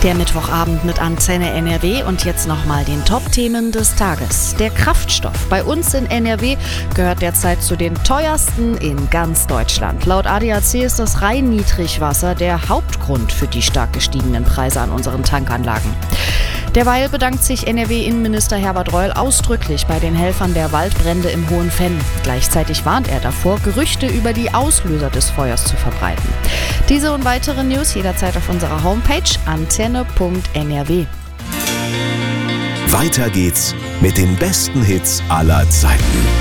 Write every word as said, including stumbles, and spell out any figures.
Der Mittwochabend mit Antenne N R W und jetzt nochmal den Top-Themen des Tages. Der Kraftstoff bei uns in N R W gehört derzeit zu den teuersten in ganz Deutschland. Laut A D A C ist das Rhein-Niedrigwasser der Hauptgrund für die stark gestiegenen Preise an unseren Tankanlagen. Derweil bedankt sich N R W-Innenminister Herbert Reul ausdrücklich bei den Helfern der Waldbrände im Hohen Venn. Gleichzeitig warnt er davor, Gerüchte über die Auslöser des Feuers zu verbreiten. Diese und weitere News jederzeit auf unserer Homepage antenne punkt n r w. Weiter geht's mit den besten Hits aller Zeiten.